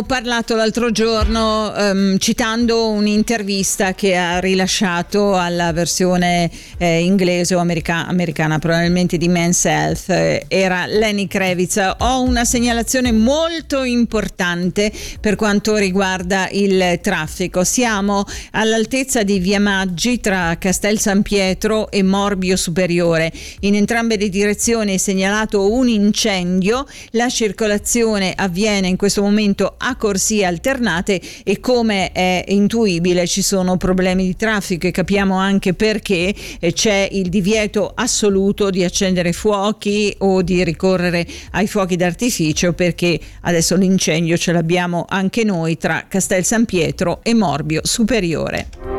Ho parlato l'altro giorno citando un'intervista che ha rilasciato alla versione inglese o americana probabilmente di Men's Health. Era Lenny Kravitz. Ho una segnalazione molto importante per quanto riguarda il traffico. Siamo all'altezza di Via Maggi tra Castel San Pietro e Morbio Superiore. In entrambe le direzioni è segnalato un incendio. La circolazione avviene in questo momento a corsie alternate e, come è intuibile, ci sono problemi di traffico e capiamo anche perché. C'è il divieto assoluto di accendere fuochi o di ricorrere ai fuochi d'artificio, perché adesso l'incendio ce l'abbiamo anche noi tra Castel San Pietro e Morbio Superiore.